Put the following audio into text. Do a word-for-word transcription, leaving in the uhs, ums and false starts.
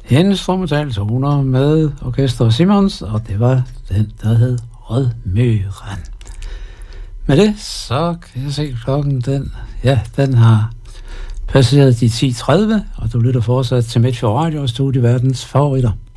instrumental toner med Orkester Simons, og det var den, der hed Rødmøren. Med det, så kan jeg se klokken, den, ja, den har passeret de ti tredive, og du lytter fortsat til Midtfjord Radio og Studieverdens favoritter.